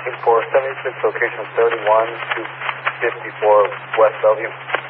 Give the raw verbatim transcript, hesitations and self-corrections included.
For seventy-six, location thirty-one, two fifty-four West Bellevue.